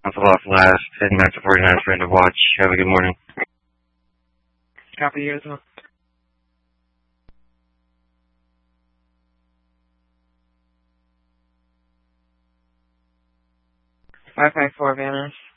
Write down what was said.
Council off last, heading back to 49 for end of watch. Have a good morning. Copy you as well. Five 4 Vanner.